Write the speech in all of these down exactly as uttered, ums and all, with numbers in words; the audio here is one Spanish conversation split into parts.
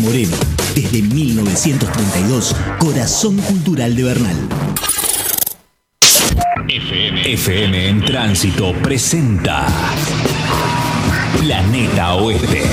Moreno, desde mil novecientos treinta y dos, Corazón Cultural de Bernal. F M. F M en Tránsito presenta Planeta Oeste.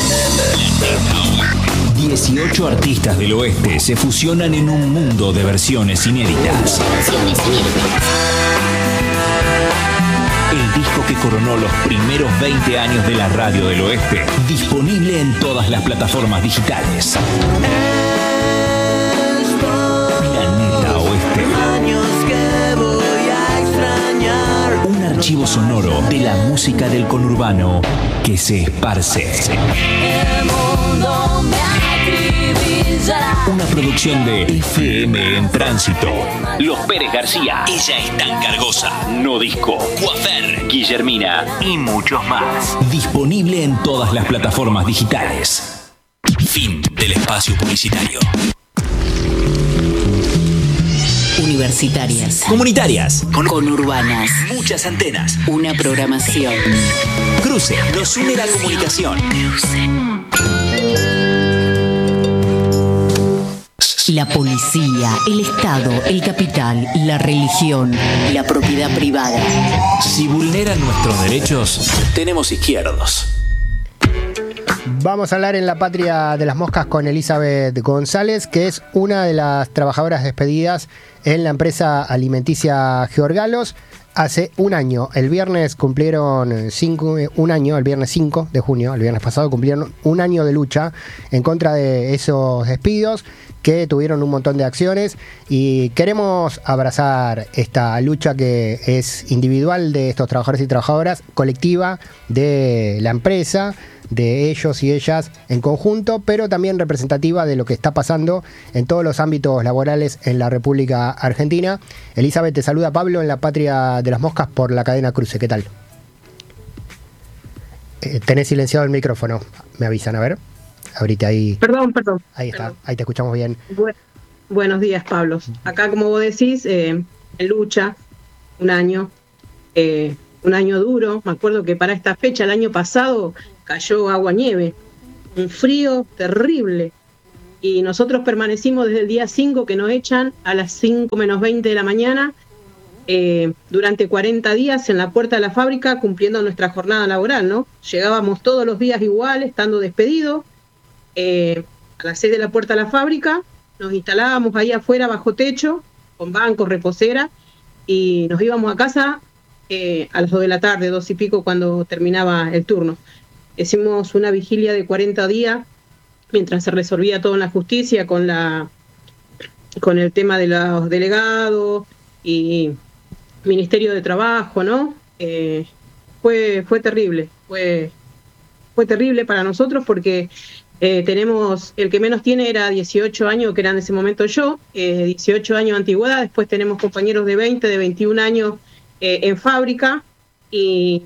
dieciocho artistas del oeste se fusionan en un mundo de versiones inéditas. El disco que coronó los primeros veinte años de la radio del oeste, disponible en todas las plataformas digitales. Planeta Oeste. Un archivo sonoro de la música del conurbano que se esparce. Una producción de F M en Tránsito. Los Pérez García. Ella es tan cargosa. No Disco. Coafer. Guillermina. Y muchos más. Disponible en todas las plataformas digitales. Fin del espacio publicitario. Universitarias. Comunitarias. Con Conurbanas. Muchas antenas. Una programación. Cruce. Nos une la comunicación. La policía, el Estado, el capital, la religión, la propiedad privada. Si vulneran nuestros derechos, tenemos izquierdos. Vamos a hablar en La Patria de las Moscas con Elizabeth González, que es una de las trabajadoras despedidas en la empresa alimenticia Georgalos. Hace un año, el viernes cumplieron cinco, un año, el viernes cinco de junio, el viernes pasado cumplieron un año de lucha en contra de esos despidos que tuvieron un montón de acciones, y queremos abrazar esta lucha que es individual de estos trabajadores y trabajadoras, colectiva de la empresa, de ellos y ellas en conjunto, pero también representativa de lo que está pasando en todos los ámbitos laborales en la República Argentina. Elizabeth, te saluda Pablo en La Patria de las Moscas por la cadena Cruce. ¿Qué tal? Eh, tenés silenciado el micrófono, me avisan, a ver. Ahorita ahí. Perdón, perdón. Ahí está, perdón. Ahí te escuchamos bien. Bu- buenos días, Pablo. Acá, como vos decís, eh, en lucha, un año, eh, un año duro. Me acuerdo que para esta fecha, el año pasado, cayó agua-nieve, un frío terrible. Y nosotros permanecimos desde el día cinco, que nos echan a las cinco menos veinte de la mañana, eh, durante cuarenta días en la puerta de la fábrica, cumpliendo nuestra jornada laboral, ¿no? Llegábamos todos los días igual, estando despedidos. Eh, a las seis de la puerta de la fábrica, nos instalábamos ahí afuera bajo techo, con bancos, reposera, y nos íbamos a casa eh, a las dos de la tarde, dos y pico, cuando terminaba el turno. Hicimos una vigilia de cuarenta días, mientras se resolvía todo en la justicia, con la con el tema de los delegados y Ministerio de Trabajo, ¿no? Eh, fue, fue terrible, fue, fue terrible para nosotros porque Eh, tenemos, el que menos tiene era dieciocho años, que era en ese momento yo, eh, dieciocho años de antigüedad. Después tenemos compañeros de veinte, de veintiún años eh, en fábrica, y,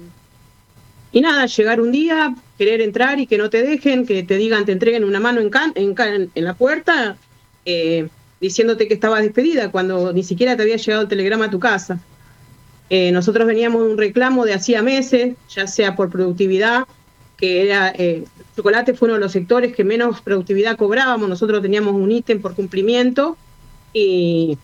y nada, llegar un día, querer entrar y que no te dejen, que te digan, te entreguen una mano en, can, en, can, en la puerta, eh, diciéndote que estabas despedida, cuando ni siquiera te había llegado el telegrama a tu casa. Eh, nosotros veníamos de un reclamo de hacía meses, ya sea por productividad, que era, eh, chocolate fue uno de los sectores que menos productividad cobrábamos. Nosotros teníamos un ítem por cumplimiento y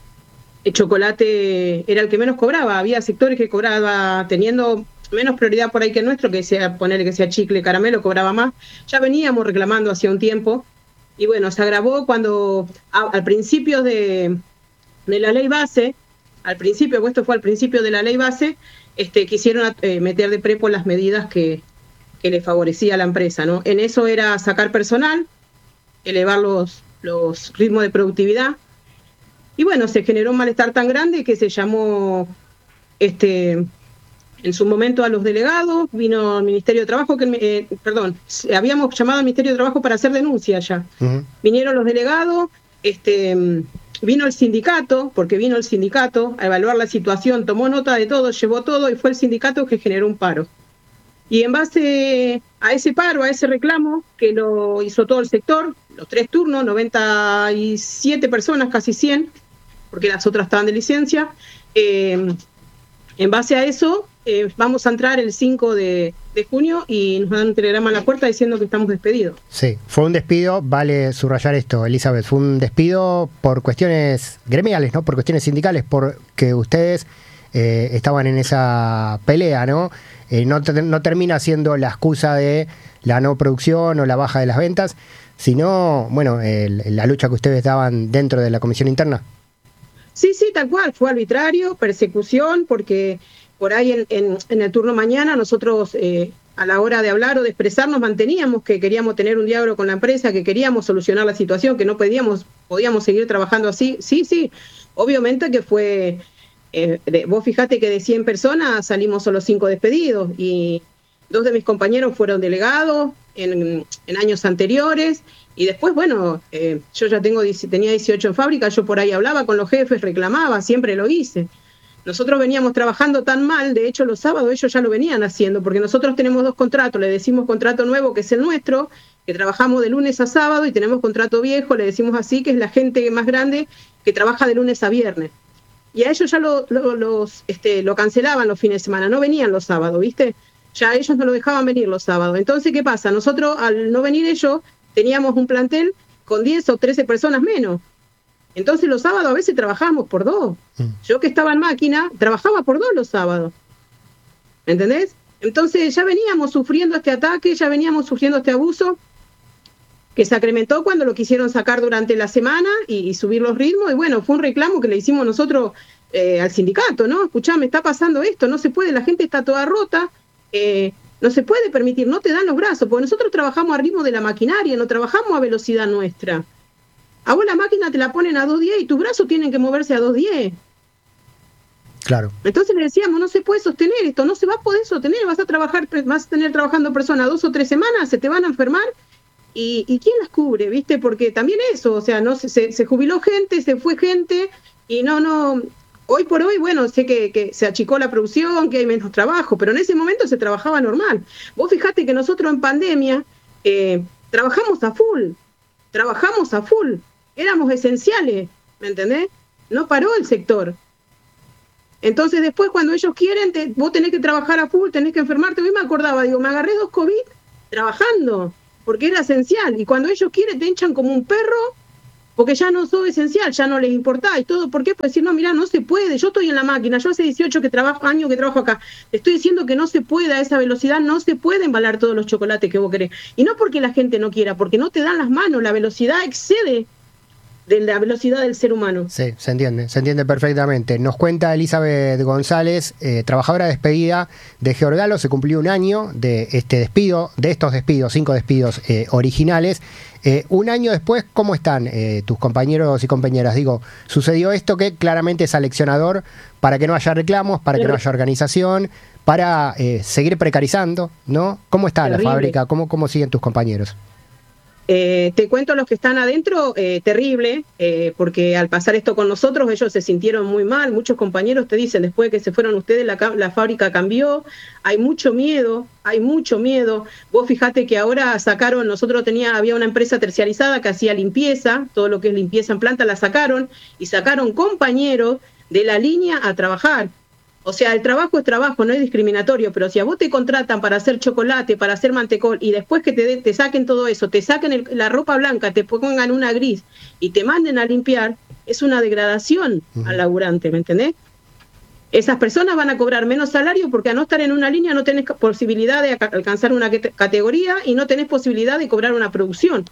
el chocolate era el que menos cobraba. Había sectores que cobraba teniendo menos prioridad por ahí que el nuestro, que sea ponerle que sea chicle, caramelo, cobraba más. Ya veníamos reclamando hacía un tiempo, y bueno, se agravó cuando a, al principio de, de la ley base, al principio, pues esto fue al principio de la ley base, este, quisieron eh, meter de prepo las medidas que que le favorecía a la empresa, ¿no? En eso era sacar personal, elevar los, los ritmos de productividad, y bueno, se generó un malestar tan grande que se llamó, este, en su momento a los delegados, vino el Ministerio de Trabajo, que eh, perdón, habíamos llamado al Ministerio de Trabajo para hacer denuncia ya. Uh-huh. Vinieron los delegados, este, vino el sindicato, porque vino el sindicato a evaluar la situación, tomó nota de todo, llevó todo, y fue el sindicato que generó un paro. Y en base a ese paro, a ese reclamo, que lo hizo todo el sector, los tres turnos, noventa y siete personas, casi cien, porque las otras estaban de licencia, eh, en base a eso, eh, vamos a entrar el cinco de junio y nos dan un telegrama a la puerta diciendo que estamos despedidos. Sí, fue un despido, vale subrayar esto, Elizabeth, fue un despido por cuestiones gremiales, ¿no? Por cuestiones sindicales, porque ustedes eh, estaban en esa pelea, ¿no? Eh, no, te, no termina siendo la excusa de la no producción o la baja de las ventas, sino, bueno, el, la lucha que ustedes daban dentro de la comisión interna. Sí, sí, tal cual, fue arbitrario, persecución, porque por ahí en, en, en el turno mañana nosotros eh, a la hora de hablar o de expresarnos manteníamos que queríamos tener un diálogo con la empresa, que queríamos solucionar la situación, que no podíamos, podíamos seguir trabajando así. Sí, sí, obviamente que fue, eh, de, vos fijate que de cien personas salimos solo cinco despedidos y dos de mis compañeros fueron delegados en, en años anteriores. Y después, bueno, eh, yo ya tengo tenía dieciocho en fábrica, yo por ahí hablaba con los jefes, reclamaba, siempre lo hice. Nosotros veníamos trabajando tan mal, de hecho los sábados ellos ya lo venían haciendo, porque nosotros tenemos dos contratos, le decimos contrato nuevo, que es el nuestro, que trabajamos de lunes a sábado, y tenemos contrato viejo, le decimos así, que es la gente más grande que trabaja de lunes a viernes. Y a ellos ya lo, lo, los, este, lo cancelaban los fines de semana, no venían los sábados, ¿viste? Ya ellos no lo dejaban venir los sábados. Entonces, ¿qué pasa? Nosotros, al no venir ellos, teníamos un plantel con diez o trece personas menos. Entonces los sábados a veces trabajábamos por dos. Mm. Yo que estaba en máquina, trabajaba por dos los sábados. ¿Me entendés? Entonces ya veníamos sufriendo este ataque, ya veníamos sufriendo este abuso, que se incrementó cuando lo quisieron sacar durante la semana y, y subir los ritmos. Y bueno, fue un reclamo que le hicimos nosotros eh, al sindicato, ¿no? Escuchá, me está pasando esto, no se puede, la gente está toda rota, eh, no se puede permitir, no te dan los brazos, porque nosotros trabajamos a ritmo de la maquinaria, no trabajamos a velocidad nuestra. A vos la máquina te la ponen a dos diez y tus brazos tienen que moverse a dos diez. Claro. Entonces le decíamos, no se puede sostener esto, no se va a poder sostener, vas a trabajar, vas a tener trabajando personas dos o tres semanas, se te van a enfermar, y, y ¿quién las cubre? ¿Viste? Porque también eso, o sea, no se, se, se jubiló gente, se fue gente, y no, no, hoy por hoy, bueno, sé que, que se achicó la producción, que hay menos trabajo, pero en ese momento se trabajaba normal. Vos fijate que nosotros en pandemia eh, trabajamos a full, trabajamos a full, éramos esenciales, ¿me entendés? No paró el sector. Entonces después cuando ellos quieren, te, vos tenés que trabajar a full, tenés que enfermarte. Hoy me acordaba, digo, me agarré dos COVID trabajando, porque era esencial. Y cuando ellos quieren te hinchan como un perro, porque ya no sos esencial, ya no les importa y todo. ¿Por qué? Pues decir, no, mirá, no se puede, yo estoy en la máquina, yo hace dieciocho que trabajo, años que trabajo acá, te estoy diciendo que no se puede a esa velocidad, no se puede embalar todos los chocolates que vos querés. Y no porque la gente no quiera, porque no te dan las manos, la velocidad excede de la velocidad del ser humano. Sí, se entiende, se entiende perfectamente. Nos cuenta Elizabeth González, eh, trabajadora despedida de Georgalos, se cumplió un año de este despido, de estos despidos, cinco despidos eh, originales. Eh, un año después, ¿cómo están eh, tus compañeros y compañeras? Digo, sucedió esto que claramente es aleccionador para que no haya reclamos, para que no haya organización, para eh, seguir precarizando, ¿no? ¿Cómo está Terrible. la fábrica? ¿Cómo, cómo siguen tus compañeros? Eh, te cuento los que están adentro, eh, terrible, eh, porque al pasar esto con nosotros ellos se sintieron muy mal, muchos compañeros te dicen, después de que se fueron ustedes la, la fábrica cambió, hay mucho miedo, hay mucho miedo. Vos fijate que ahora sacaron, nosotros tenía, había una empresa terciarizada que hacía limpieza, todo lo que es limpieza en planta la sacaron, y sacaron compañeros de la línea a trabajar. O sea, el trabajo es trabajo, no es discriminatorio, pero si a vos te contratan para hacer chocolate, para hacer mantecol, y después que te, de, te saquen todo eso, te saquen el, la ropa blanca, te pongan una gris y te manden a limpiar, es una degradación uh-huh. al laburante, ¿me entendés? Esas personas van a cobrar menos salario porque a no estar en una línea no tenés posibilidad de alcanzar una categoría y no tenés posibilidad de cobrar una producción.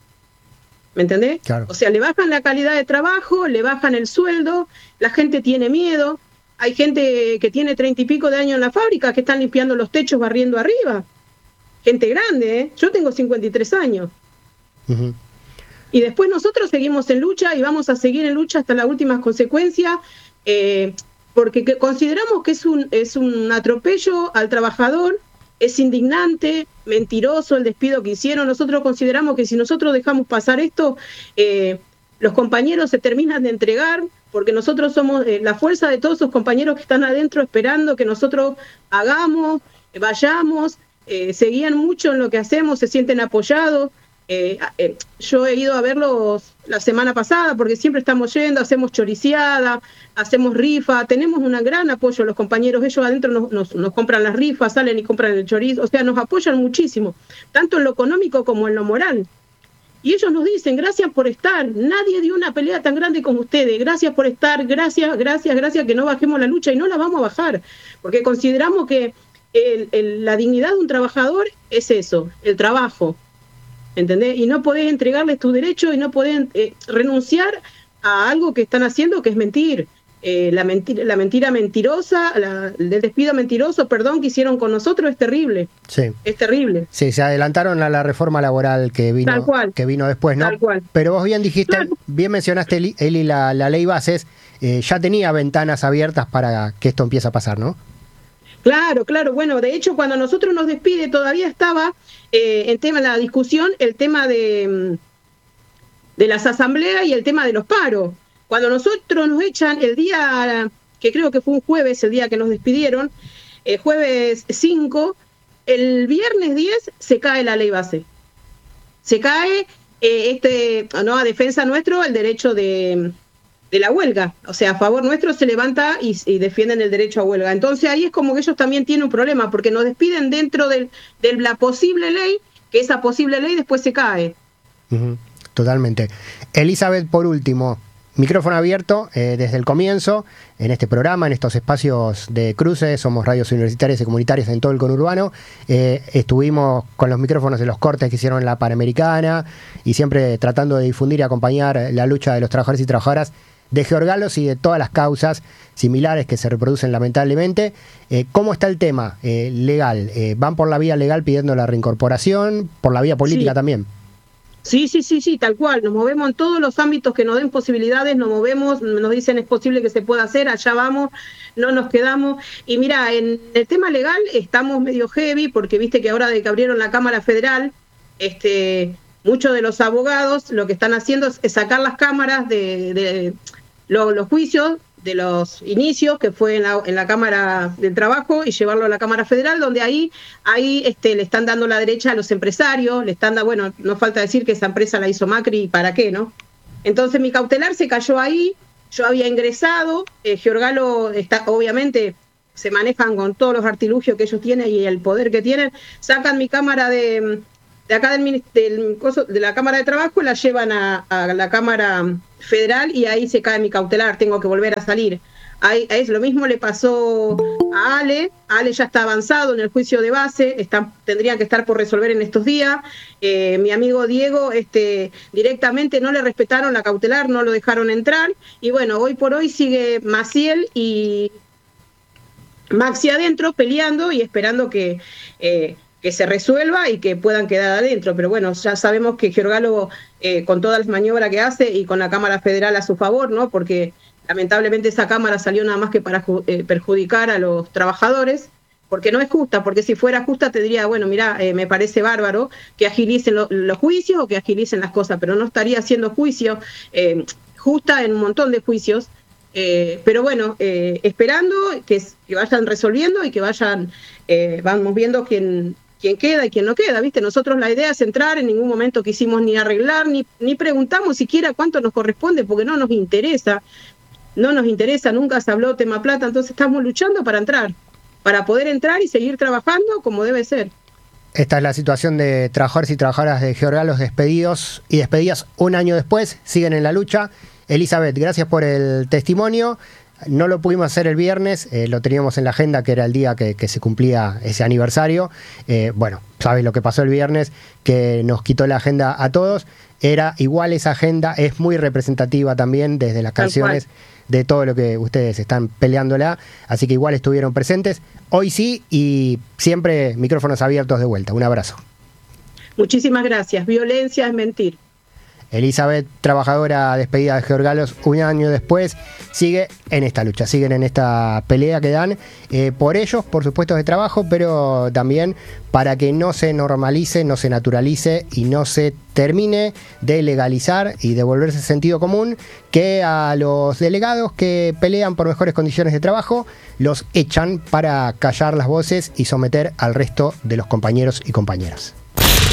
¿Me entendés? Claro. O sea, le bajan la calidad de trabajo, le bajan el sueldo, la gente tiene miedo. Hay gente que tiene treinta y pico de años en la fábrica que están limpiando los techos, barriendo arriba. Gente grande, ¿eh? Yo tengo cincuenta y tres años. Uh-huh. Y después nosotros seguimos en lucha y vamos a seguir en lucha hasta las últimas consecuencias, eh, porque que consideramos que es un, es un atropello al trabajador, es indignante, mentiroso el despido que hicieron. Nosotros consideramos que si nosotros dejamos pasar esto, eh, los compañeros se terminan de entregar, porque nosotros somos eh, la fuerza de todos esos compañeros que están adentro esperando que nosotros hagamos, eh, vayamos, eh, se guían mucho en lo que hacemos, se sienten apoyados. Eh, eh, yo he ido a verlos la semana pasada porque siempre estamos yendo, hacemos choriciada, hacemos rifa, tenemos un gran apoyo los compañeros, ellos adentro nos, nos, nos compran las rifas, salen y compran el chorizo, o sea, nos apoyan muchísimo, tanto en lo económico como en lo moral. Y ellos nos dicen, gracias por estar, nadie dio una pelea tan grande como ustedes, gracias por estar, gracias, gracias, gracias, que no bajemos la lucha y no la vamos a bajar, porque consideramos que el, el, la dignidad de un trabajador es eso, el trabajo. ¿Entendés? Y no podés entregarles tus derechos y no podés eh, renunciar a algo que están haciendo, que es mentir. Eh, la, mentira, la mentira mentirosa, la, el despido mentiroso, perdón, que hicieron con nosotros es terrible. Sí. Es terrible. Sí, se adelantaron a la reforma laboral que vino, Tal cual. que vino después, ¿no? Tal cual. Pero vos bien dijiste, claro. bien mencionaste, Eli, Eli la, la ley bases, eh, ya tenía ventanas abiertas para que esto empiece a pasar, ¿no? Claro, claro. Bueno, de hecho, cuando nosotros nos despide, todavía estaba eh, en tema de la discusión el tema de, de las asambleas y el tema de los paros. Cuando nosotros nos echan el día, que creo que fue un jueves, el día que nos despidieron, el jueves cinco, el viernes diez se cae la ley base. Se cae, eh, este, no, a defensa nuestro, el derecho de... de la huelga, o sea, a favor nuestro se levanta y, y defienden el derecho a huelga. Entonces ahí es como que ellos también tienen un problema, porque nos despiden dentro del, de la posible ley, que esa posible ley después se cae. Uh-huh. Totalmente. Elizabeth, por último, micrófono abierto eh, desde el comienzo, en este programa, en estos espacios de cruce, somos radios universitarias y comunitarias en todo el conurbano, eh, estuvimos con los micrófonos de los cortes que hicieron la Panamericana y siempre tratando de difundir y acompañar la lucha de los trabajadores y trabajadoras de Georgalos y de todas las causas similares que se reproducen lamentablemente. Eh, ¿Cómo está el tema eh, legal? Eh, ¿Van por la vía legal pidiendo la reincorporación? ¿Por la vía política sí. también? Sí, sí, sí, sí, tal cual. Nos movemos en todos los ámbitos que nos den posibilidades, nos movemos, nos dicen es posible que se pueda hacer, allá vamos, no nos quedamos. Y mira, en el tema legal estamos medio heavy porque viste que ahora de que abrieron la Cámara Federal, este... muchos de los abogados lo que están haciendo es sacar las cámaras de, de lo, los juicios de los inicios, que fue en la, en la Cámara del Trabajo, y llevarlo a la Cámara Federal, donde ahí, ahí este, le están dando la derecha a los empresarios, le están dando, bueno, no falta decir que esa empresa la hizo Macri, ¿y para qué, no? Entonces mi cautelar se cayó ahí, yo había ingresado, eh, Georgalo está, obviamente, se manejan con todos los artilugios que ellos tienen y el poder que tienen, sacan mi cámara de... de acá del, del de la Cámara de Trabajo, la llevan a, a la Cámara Federal y ahí se cae mi cautelar, tengo que volver a salir. Ahí, es lo mismo le pasó a Ale, Ale ya está avanzado en el juicio de base, está, tendría que estar por resolver en estos días. Eh, mi amigo Diego este, directamente no le respetaron la cautelar, no lo dejaron entrar, y bueno, hoy por hoy sigue Maciel y Maxi adentro peleando y esperando que... Eh, que se resuelva y que puedan quedar adentro, pero bueno, ya sabemos que Georgalo eh, con todas las maniobras que hace y con la Cámara Federal a su favor, ¿no? Porque lamentablemente esa Cámara salió nada más que para eh, perjudicar a los trabajadores, porque no es justa, porque si fuera justa te diría, bueno, mira, eh, me parece bárbaro que agilicen lo, los juicios o que agilicen las cosas, pero no estaría haciendo juicio eh, justa en un montón de juicios. Eh, pero bueno, eh, esperando que, que vayan resolviendo y que vayan, eh, vamos viendo quién... quién queda y quién no queda, ¿viste? Nosotros la idea es entrar, en ningún momento quisimos ni arreglar, ni, ni preguntamos siquiera cuánto nos corresponde, porque no nos interesa, no nos interesa, nunca se habló tema plata, entonces estamos luchando para entrar, para poder entrar y seguir trabajando como debe ser. Esta es la situación de trabajadores y trabajadoras de Georgalos despedidos y despedidas un año después, siguen en la lucha. Elizabeth, gracias por el testimonio. No lo pudimos hacer el viernes, eh, lo teníamos en la agenda, que era el día que, que se cumplía ese aniversario. Eh, bueno, sabes lo que pasó el viernes, que nos quitó la agenda a todos. Era igual esa agenda, es muy representativa también desde las canciones de todo lo que ustedes están peleándola, así que igual estuvieron presentes. Hoy sí, y siempre micrófonos abiertos de vuelta. Un abrazo. Muchísimas gracias. Violencia es mentir. Elizabeth, trabajadora despedida de Georgalos un año después, sigue en esta lucha, siguen en esta pelea que dan eh, por ellos, por sus puestos de trabajo, pero también para que no se normalice, no se naturalice y no se termine de legalizar y de volverse sentido común que a los delegados que pelean por mejores condiciones de trabajo los echan para callar las voces y someter al resto de los compañeros y compañeras.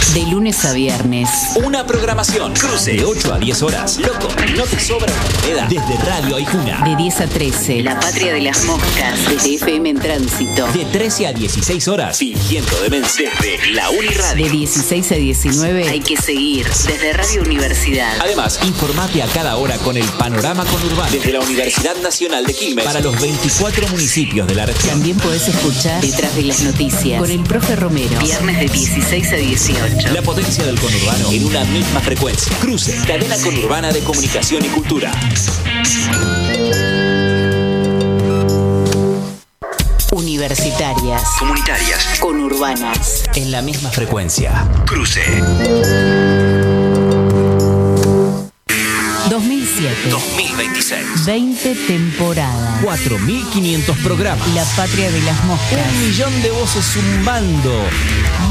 De lunes a viernes. Una programación. Cruce de ocho a diez horas. Loco, no te sobra una moneda. Desde Radio Aijuna. De diez a trece. La Patria de las Moscas. Desde F M en Tránsito. De trece a dieciséis horas. Fingiendo demencia. Desde la Uniradio. De dieciséis a diecinueve. Hay que seguir. Desde Radio Universidad. Además, informate a cada hora con el panorama conurbano. Desde la Universidad Nacional de Quilmes. Para los veinticuatro municipios de la región. También podés escuchar Detrás de las Noticias con el profe Romero. Viernes de dieciséis a dieciocho. La potencia del conurbano en una misma frecuencia. Cruce, cadena conurbana de comunicación y cultura. Universitarias. Comunitarias. Conurbanas. En la misma frecuencia. Cruce. dos mil siete. dos mil veintiséis. veinte temporadas. cuatro mil quinientos programas. La Patria de las Moscas. Un millón de voces zumbando.